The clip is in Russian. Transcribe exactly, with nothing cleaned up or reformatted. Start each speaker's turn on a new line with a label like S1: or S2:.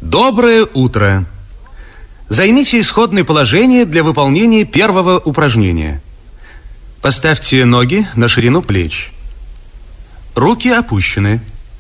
S1: Доброе утро. Займите исходное положение для выполнения первого упражнения. Поставьте ноги на ширину плеч. Руки опущены.